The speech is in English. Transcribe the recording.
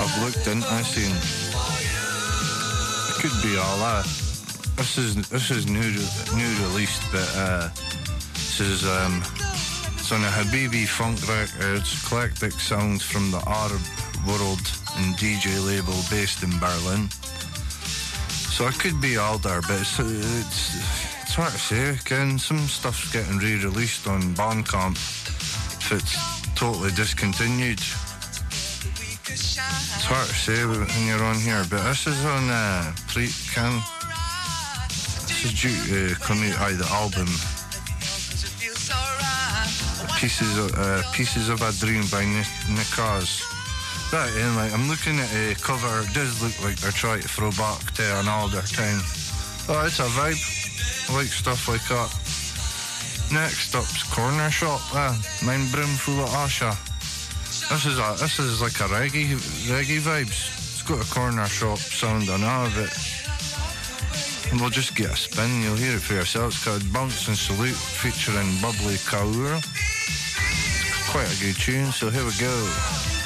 I've looked into seen it could be all that. This is new released, but this is it's on a Habibi Funk Records, eclectic sounds from the Arab world and DJ label based in Berlin. So it could be older, but it's hard to say. Again, some stuff's getting re-released on Bandcamp if it's totally discontinued. It's hard to say when you're on here, but this is on this is due to come out the album Pieces of a Dream by Nikaz. Right, and like I'm looking at a cover, it does look like they're trying to throw back to an older time. Oh, it's a vibe. I like stuff like that. Next up's Corner Shop, mine brim full of Asha. This is like a reggae vibes. It's got a corner shop sound on all of it. And we'll just get a spin, you'll hear it for yourself. It's called Bounce and Salute featuring Bubbly Kaur. It's quite a good tune, so here we go.